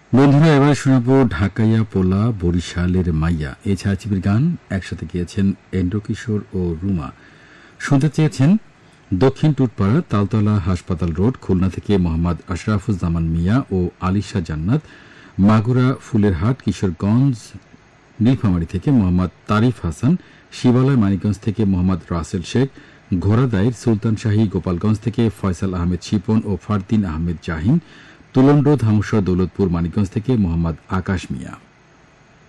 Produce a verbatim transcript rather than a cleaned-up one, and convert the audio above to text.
বন্ধুরা, এবার শোনাবো ঢাকাইয়া পোলা বরিশালের মাইয়া। এই ছায়াছবির গান একসাথে গিয়েছেন এন্দ্রকিশোর ও রুমা। শুনতে চেয়েছেন দক্ষিণ টুটপাড়া, তালতলা হাসপাতাল রোড, খুলনা থেকে মোহাম্মদ আশরাফুজ্জামান মিয়া ও আলিশা জান্নাত, মাগুরা ফুলেরহাট কিশোরগঞ্জ নীলফামারী থেকে মোহাম্মদ তারিফ হাসান, শিবালয় মানিকগঞ্জ থেকে মোহাম্মদ রাসেল শেখ, ঘোড়াদাইর সুলতান শাহী গোপালগঞ্জ থেকে ফয়সাল আহমেদ শিপন ও ফারদিন আহমেদ জাহিন, তুলন্ড ধামসর দৌলতপুর মানিকগঞ্জ থেকে মোহাম্মদ আকাশ মিয়া।